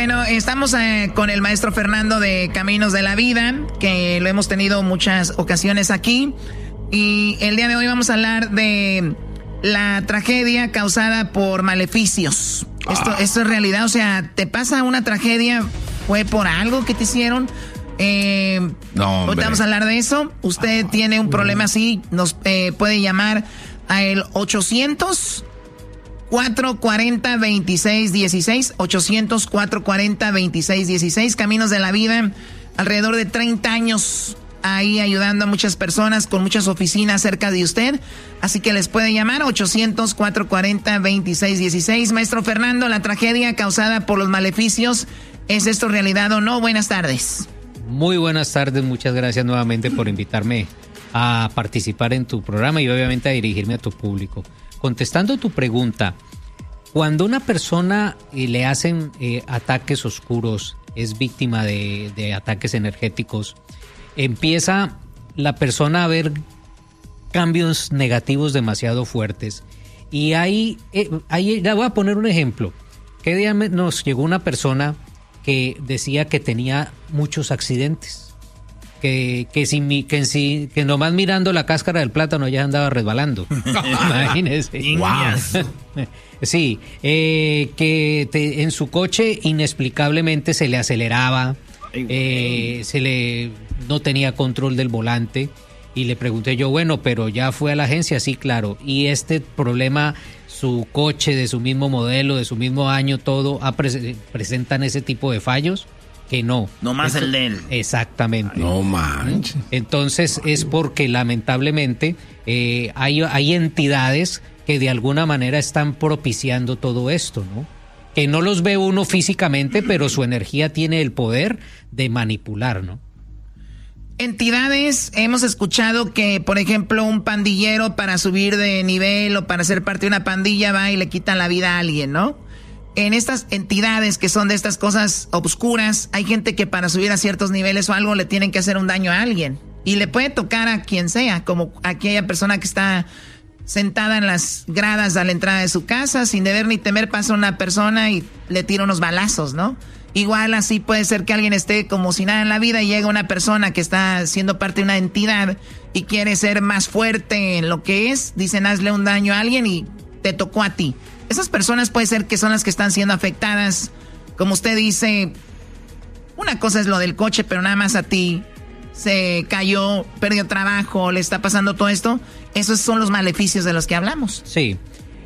Bueno, estamos con el maestro Fernando de Caminos de la Vida, que lo hemos tenido muchas ocasiones aquí. Y el día de hoy vamos a hablar de la tragedia causada por maleficios. Esto es realidad, o sea, te pasa una tragedia, fue por algo que te hicieron. No, ahorita vamos a hablar de eso. Usted tiene un problema así, nos puede llamar a el 800-440-2616, 800-440-2616, Caminos de la Vida, alrededor de 30 años ahí ayudando a muchas personas con muchas oficinas cerca de usted, así que les puede llamar 800-440-2616. Maestro Fernando, la tragedia causada por los maleficios, ¿es esto realidad o no? Buenas tardes. Muy buenas tardes, muchas gracias nuevamente por invitarme a participar en tu programa y obviamente a dirigirme a tu público. Contestando tu pregunta, cuando una persona le hacen ataques oscuros, es víctima de ataques energéticos, empieza la persona a ver cambios negativos demasiado fuertes. Y ahí le voy a poner un ejemplo. ¿Qué día nos llegó una persona que decía que tenía muchos accidentes? Que nomás mirando la cáscara del plátano ya andaba resbalando. Imagínese. Wow. Sí, en su coche inexplicablemente se le aceleraba, no tenía control del volante, y le pregunté yo, bueno, pero ya fue a la agencia. Sí, claro. Y este problema, su coche de su mismo modelo, de su mismo año, todo presentan ese tipo de fallos. Que no. No más el de él. Exactamente. No manches. Entonces es porque lamentablemente hay entidades que de alguna manera están propiciando todo esto, ¿no? Que no los ve uno físicamente, pero su energía tiene el poder de manipular, ¿no? Entidades, hemos escuchado que, por ejemplo, un pandillero para subir de nivel o para ser parte de una pandilla va y le quita la vida a alguien, ¿no? En estas entidades que son de estas cosas obscuras, hay gente que para subir a ciertos niveles o algo le tienen que hacer un daño a alguien. Y le puede tocar a quien sea, como aquella persona que está sentada en las gradas a la entrada de su casa, sin deber ni temer pasa una persona y le tira unos balazos, ¿no? Igual así puede ser que alguien esté como si nada en la vida y llega una persona que está siendo parte de una entidad y quiere ser más fuerte en lo que es, dicen hazle un daño a alguien y te tocó a ti. Esas personas puede ser que son las que están siendo afectadas. Como usted dice, una cosa es lo del coche, pero nada más a ti se cayó, perdió trabajo, le está pasando todo esto. Esos son los maleficios de los que hablamos. Sí,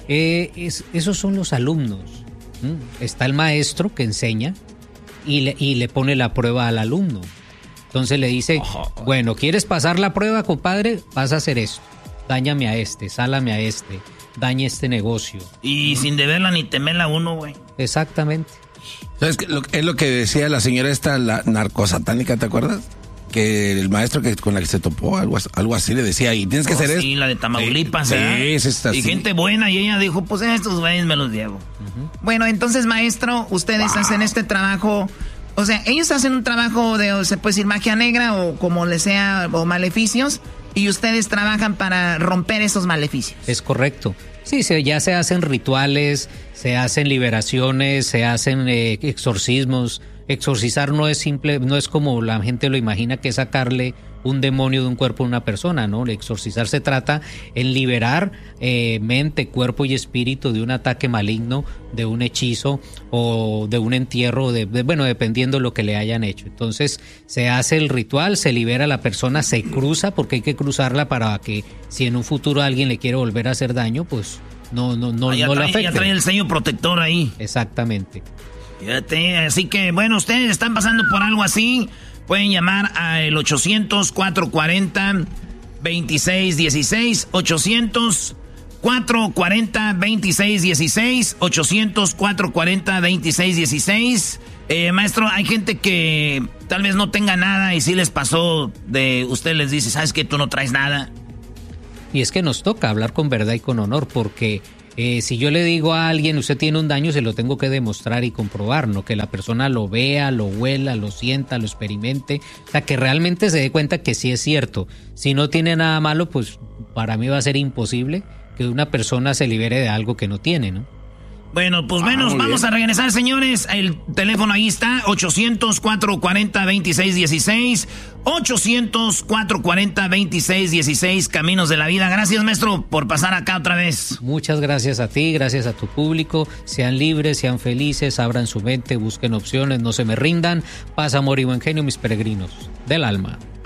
esos son los alumnos. Está el maestro que enseña y le pone la prueba al alumno. Entonces le dice, bueno, ¿quieres pasar la prueba, compadre? Vas a hacer esto. Dáñame a este, sálame a este. Daña este negocio. Y sin deberla ni temerla uno, güey. Exactamente. ¿Sabes qué? Es lo que decía la señora esta, la narcosatánica, ¿te acuerdas? Que el maestro con la que se topó, algo así le decía, y tienes que hacer esto. Sí, la de Tamaulipas, sí, es esta, y sí. gente buena, y ella dijo, pues estos güeyes me los llevo. Bueno, entonces, maestro, ustedes hacen este trabajo, o sea, ellos hacen un trabajo de, se puede decir, magia negra o como le sea, o maleficios, y ustedes trabajan para romper esos maleficios. Es correcto. Sí, ya se hacen rituales, se hacen liberaciones, se hacen exorcismos. Exorcizar no es simple, no es como la gente lo imagina, que es sacarle un demonio de un cuerpo a una persona, ¿no? Exorcizar se trata en liberar mente, cuerpo y espíritu de un ataque maligno, de un hechizo o de un entierro, bueno, dependiendo lo que le hayan hecho. Entonces se hace el ritual, se libera a la persona, se cruza, porque hay que cruzarla para que si en un futuro alguien le quiere volver a hacer daño, pues no le afecte. Ya trae el sello protector ahí. Exactamente. Fíjate, así que, bueno, ustedes están pasando por algo así, pueden llamar al 800-440-2616, 800-440-2616, 800-440-2616. Maestro, hay gente que tal vez no tenga nada y si les pasó usted les dice, ¿sabes qué? Tú no traes nada. Y es que nos toca hablar con verdad y con honor, porque si yo le digo a alguien, usted tiene un daño, se lo tengo que demostrar y comprobar, ¿no? Que la persona lo vea, lo huela, lo sienta, lo experimente, o sea, que realmente se dé cuenta que sí es cierto. Si no tiene nada malo, pues para mí va a ser imposible que una persona se libere de algo que no tiene, ¿no? Bueno, pues vamos a regresar, señores. El teléfono ahí está, 800-440-2616. 800-440-2616, Caminos de la Vida. Gracias, maestro, por pasar acá otra vez. Muchas gracias a ti, gracias a tu público. Sean libres, sean felices, abran su mente, busquen opciones, no se me rindan. Paz, amor y buen genio, mis peregrinos del alma.